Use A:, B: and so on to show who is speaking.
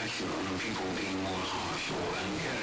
A: affectionate and people being more harsh or uncaring.